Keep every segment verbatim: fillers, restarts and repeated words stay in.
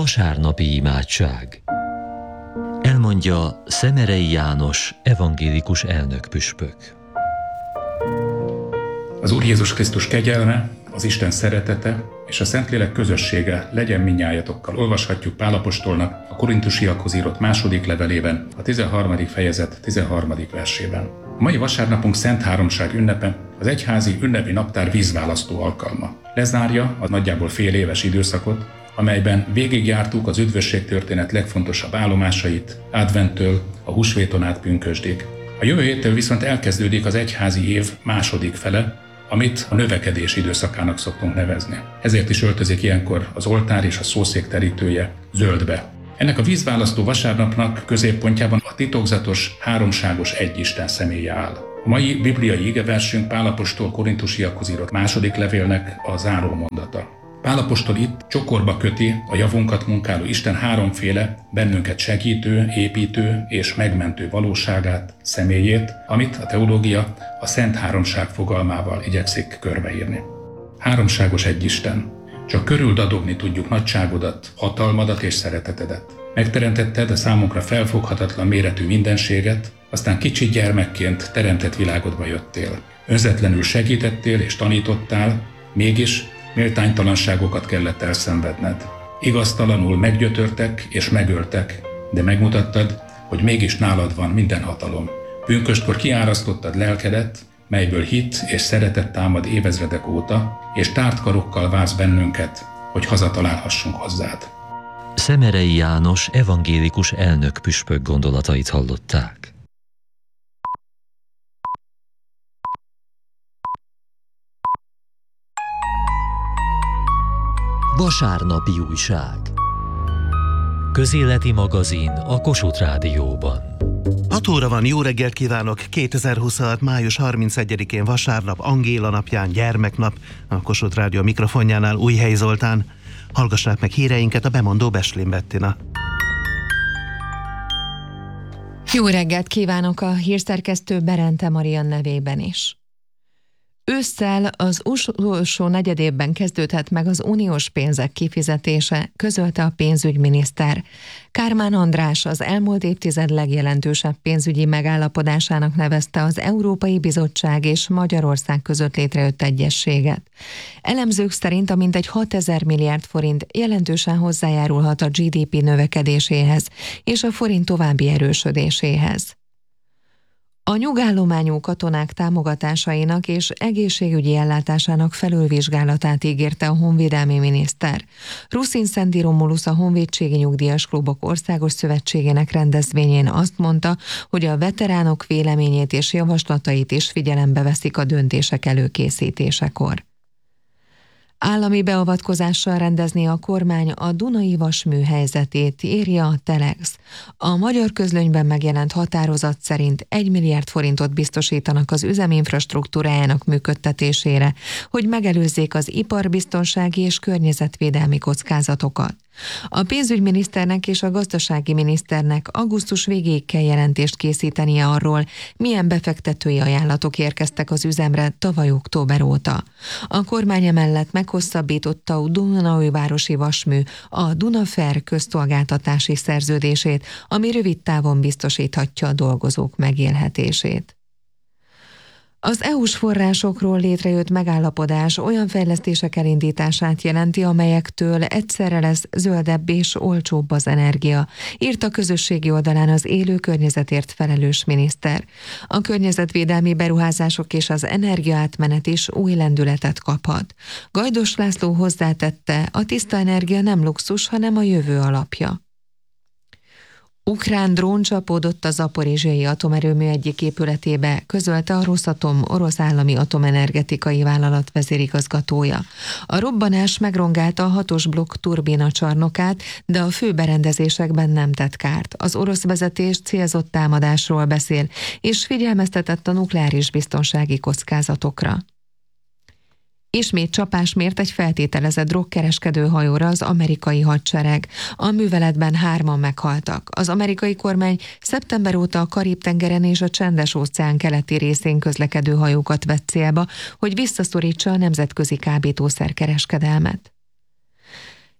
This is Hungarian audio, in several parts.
Vasárnapi imádság. Elmondja Szemerei János evangélikus elnökpüspök. Az Úr Jézus Krisztus kegyelme, az Isten szeretete és a Szentlélek közössége legyen mindnyájatokkal. Olvashatjuk Pál apostolnak a Korintusiakhoz írott második levelében, a tizenharmadik fejezet tizenharmadik versében. A mai vasárnapunk Szent Háromság ünnepe, az egyházi ünnepi naptár vízválasztó alkalma. Lezárja a nagyjából fél éves időszakot, amelyben végigjártuk az üdvösségtörténet legfontosabb állomásait, adventtől a húsvéton át pünkösdig. A jövő héttől viszont elkezdődik az egyházi év második fele, amit a növekedés időszakának szoktunk nevezni. Ezért is öltözik ilyenkor az oltár és a szószék terítője zöldbe. Ennek a vízválasztó vasárnapnak középpontjában a titokzatos, háromságos egyisten személye áll. A mai bibliai igeversünk Pál apostol Korintusiakhoz írott második levélnek a záró mondata. Pál apostol itt csokorba köti a javunkat munkáló Isten háromféle, bennünket segítő, építő és megmentő valóságát, személyét, amit a teológia a Szent Háromság fogalmával igyekszik körbeírni. Háromságos egyisten. Csak körüldadogni tudjuk nagyságodat, hatalmadat és szeretetedet. Megteremtetted a számunkra felfoghatatlan méretű mindenséget, aztán kicsi gyermekként teremtett világodba jöttél. Önzetlenül segítettél és tanítottál, mégis méltánytalanságokat kellett elszenvedned. Igaztalanul meggyötörtek és megöltek, de megmutattad, hogy mégis nálad van minden hatalom. Pünköstkor kiárasztottad lelkedet, melyből hit és szeretet támad évezredek óta, és tárt karokkal vársz bennünket, hogy hazatalálhassunk hozzád. Szemerei János evangélikus elnökpüspök gondolatait hallották. Vasárnapi újság. Közéleti magazin a Kossuth Rádióban. hat óra van, jó reggelt kívánok! kétezer-huszonhat. május harmincegyedikén vasárnap, Angéla napján, gyermeknap, a Kossuth Rádió mikrofonjánál Újhelyi Zoltán. Hallgassák meg híreinket, a bemondó Beslin Bettina. Jó reggelt kívánok a hírszerkesztő Berente Marian nevében is. Ősszel az utolsó negyedévben kezdődhet meg az uniós pénzek kifizetése, közölte a pénzügyminiszter. Kármán András az elmúlt évtized legjelentősebb pénzügyi megállapodásának nevezte az Európai Bizottság és Magyarország között létrejött egyezséget. Elemzők szerint a mintegy hatezer milliárd forint jelentősen hozzájárulhat a gé dé pé növekedéséhez és a forint további erősödéséhez. A nyugállományú katonák támogatásainak és egészségügyi ellátásának felülvizsgálatát ígérte a honvédelmi miniszter. Ruszin Szendi Romulusz, a Honvédségi Nyugdíjas Klubok Országos Szövetségének rendezvényén azt mondta, hogy a veteránok véleményét és javaslatait is figyelembe veszik a döntések előkészítésekor. Állami beavatkozással rendezni a kormány a Dunai Vasmű helyzetét, írja a Telex. A magyar közlönyben megjelent határozat szerint egy milliárd forintot biztosítanak az üzem infrastruktúrájának működtetésére, hogy megelőzzék az iparbiztonsági és környezetvédelmi kockázatokat. A pénzügyminiszternek és a gazdasági miniszternek augusztus végéig kell jelentést készítenie arról, milyen befektetői ajánlatok érkeztek az üzemre tavaly október óta. A kormány emellett meghosszabbította a Dunaújvárosi Vasmű a Dunafer közszolgáltatási szerződését, ami rövid távon biztosíthatja a dolgozók megélhetését. Az é u-s forrásokról létrejött megállapodás olyan fejlesztések elindítását jelenti, amelyektől egyszerre lesz zöldebb és olcsóbb az energia, írt a közösségi oldalán az élő környezetért felelős miniszter. A környezetvédelmi beruházások és az energiaátmenet is új lendületet kaphat. Gajdos László hozzátette, a tiszta energia nem luxus, hanem a jövő alapja. Ukrán drón csapódott a zaporizsiai atomerőmű egyik épületébe, közölte a Rosatom orosz állami atomenergetikai vállalat vezérigazgatója. A robbanás megrongálta a hatos blokk turbina csarnokát, de a fő berendezésekben nem tett kárt. Az orosz vezetés célzott támadásról beszél, és figyelmeztetett a nukleáris biztonsági kockázatokra. Ismét csapás mért egy feltételezett drogkereskedő hajóra az amerikai hadsereg. A műveletben hárman meghaltak. Az amerikai kormány szeptember óta a Karib-tengeren és a Csendes-óceán keleti részén közlekedő hajókat vett célba, hogy visszaszorítsa a nemzetközi kábítószerkereskedelmet.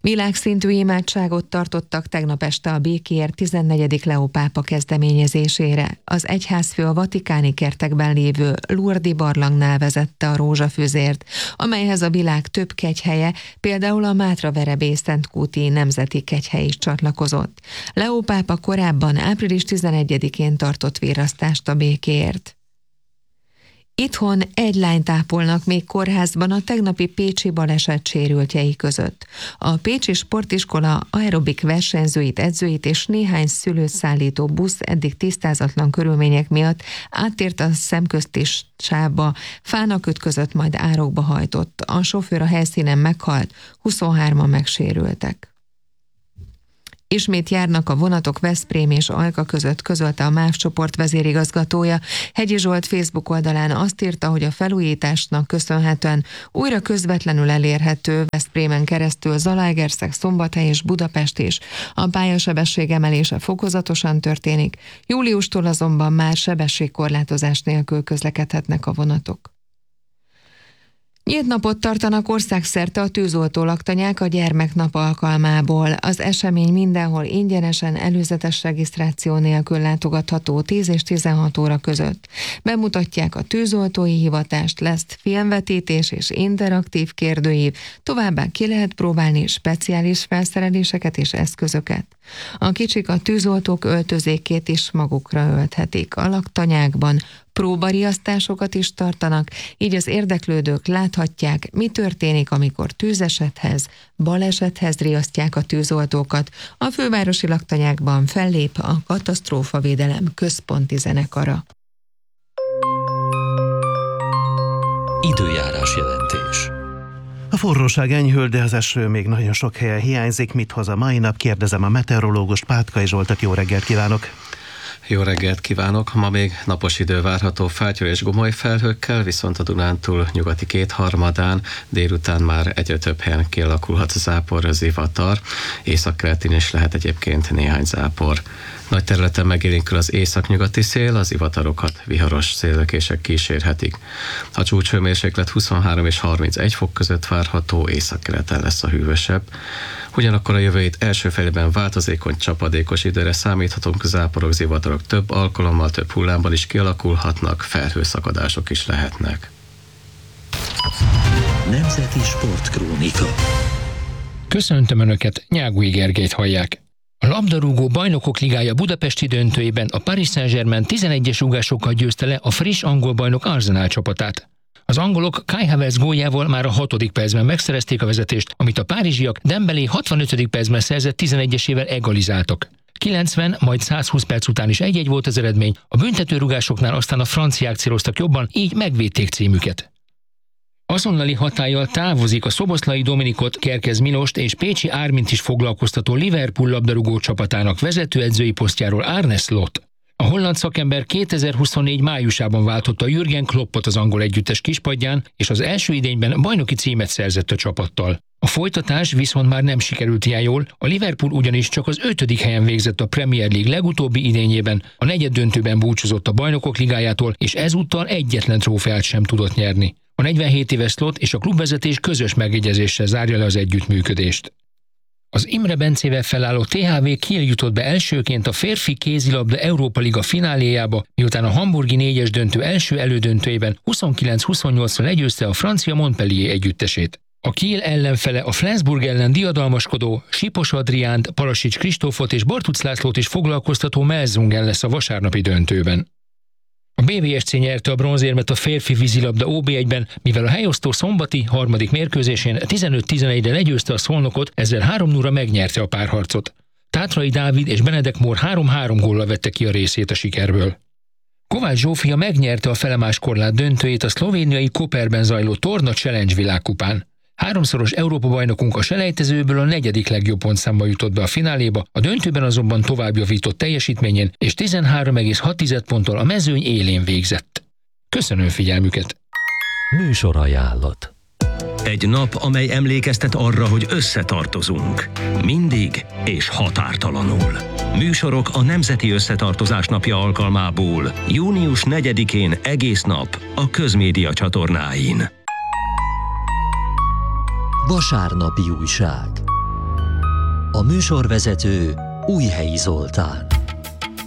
Világszintű imádságot tartottak tegnap este a békéért tizennegyedik Leó pápa kezdeményezésére. Az egyházfő a vatikáni kertekben lévő Lourdes barlangnál vezette a rózsafüzért, amelyhez a világ több kegyhelye, például a Mátra-Verebély Szentkúti Nemzeti Kegyhely is csatlakozott. Leó pápa korábban április tizenegyedikén tartott virrasztást a békéért. Itthon egy lányt ápolnak még kórházban a tegnapi pécsi baleset sérültjei között. A pécsi sportiskola aerobik versenyzőit, edzőit és néhány szülőt szállító busz eddig tisztázatlan körülmények miatt áttért a szemközti sávba, fának ütközött, majd árokba hajtott. A sofőr a helyszínen meghalt, huszonhárman megsérültek. Ismét járnak a vonatok Veszprém és Ajka között, közölte a MÁV csoport vezérigazgatója. Hegyi Zsolt Facebook oldalán azt írta, hogy a felújításnak köszönhetően újra közvetlenül elérhető Veszprémen keresztül Zalaegerszeg, Szombathely és Budapest is. A pályasebesség emelése fokozatosan történik, júliustól azonban már sebességkorlátozás nélkül közlekedhetnek a vonatok. Nyílt napot tartanak országszerte a tűzoltó laktanyák a gyermeknap alkalmából. Az esemény mindenhol ingyenesen, előzetes regisztráció nélkül látogatható tíz és tizenhat óra között. Bemutatják a tűzoltói hivatást, lesz filmvetítés és interaktív kérdőív, továbbá ki lehet próbálni speciális felszereléseket és eszközöket. A kicsik a tűzoltók öltözékét is magukra ölthetik. A laktanyákban próbariasztásokat is tartanak, így az érdeklődők láthatják, mi történik, amikor tűzesethez, balesethez riasztják a tűzoltókat. A fővárosi laktanyákban fellép a katasztrófavédelem központi zenekara. Időjárás jelentés. A forróság enyhül, de az eső még nagyon sok helyen hiányzik. Mit hoz a mai nap? Kérdezem a meteorológust, Pátkai Zsoltot. Jó reggelt kívánok! Jó reggelt kívánok! Ma még napos idő várható fátyol és gomoly felhőkkel, viszont a Dunántúl nyugati kétharmadán délután már egyre több helyen kialakulhat zápor, zivatar. Északkeletén is lehet egyébként néhány zápor. Nagy területen megélénkül az északnyugati szél, az zivatarokat viharos széllökések kísérhetik. A csúcshőmérséklet huszonhárom és harmincegy fok között várható, északkeleten lesz a hűvösebb. Ugyanakkor a jövő hét első felében változékony csapadékos időre számíthatunk, záporok, zivatarok több alkalommal, több hullámban is kialakulhatnak, felhőszakadások is lehetnek. Nemzeti Sportkrónika. Köszöntöm Önöket, Nyágúi Gergelyt hallják. A labdarúgó Bajnokok Ligája budapesti döntőjében a Paris Saint-Germain tizenegyes rúgásokkal győzte le a friss angol bajnok Arsenal csapatát. Az angolok Kai Havertz góljával már a hatodik percben megszerezték a vezetést, amit a párizsiak Dembélé hatvanötödik percben szerzett tizenegyesével egalizáltak. kilencven, majd százhúsz perc után is egy-egy volt az eredmény, a büntetőrúgásoknál aztán a franciák céloztak jobban, így megvédték címüket. Azonnali hatállyal távozik a szoboszlai Dominikot, Kerkez Milost és Pécsi Ármint is foglalkoztató Liverpool labdarúgó csapatának vezetőedzői posztjáról Arne Slot. A holland szakember kétezer-huszonnégy májusában váltotta Jürgen Kloppot az angol együttes kispadján, és az első idényben bajnoki címet szerzett a csapattal. A folytatás viszont már nem sikerült ilyen jól, a Liverpool ugyanis csak az ötödik helyen végzett a Premier League legutóbbi idényében, a negyeddöntőben búcsúzott a Bajnokok Ligájától, és ezúttal egyetlen trófeát sem tudott nyerni. A negyvenhét éves Slot és a klubvezetés közös megegyezéssel zárja le az együttműködést. Az Imre Bencével felálló té há vé Kiel jutott be elsőként a férfi kézilabda Európa Liga fináléjába, miután a hamburgi négyes döntő első elődöntőjében huszonkilenc huszonnyolcra legyőzte a francia Montpellier együttesét. A Kiel ellenfele a Flensburg ellen diadalmaskodó Sipos Adriánt, Palasics Kristófot és Bartuc Lászlót is foglalkoztató Melsungen lesz a vasárnapi döntőben. A bé vé es cé nyerte a bronzérmet a férfi vízilabda ó bé egyben, mivel a helyosztó szombati harmadik mérkőzésén tizenöt tizenegyre legyőzte a Szolnokot, ezzel három nulla megnyerte a párharcot. Tátrai Dávid és Benedek Mór három-három góllal vette ki a részét a sikerből. Kovács Zsófia megnyerte a felemáskorlát döntőjét a szlovéniai Koperben zajló Torna Challenge világkupán. Háromszoros Európa-bajnokunk a selejtezőből a negyedik legjobb pontszámba jutott be a fináléba, a döntőben azonban tovább javított teljesítményén, és tizenhárom egész hat ponttal a mezőny élén végzett. Köszönöm figyelmüket! Műsorajánlat. Egy nap, amely emlékeztet arra, hogy összetartozunk. Mindig és határtalanul. Műsorok a Nemzeti Összetartozás napja alkalmából június negyedikén egész nap a Közmédia csatornáin. Vasárnapi újság. A műsorvezető Újhelyi Zoltán.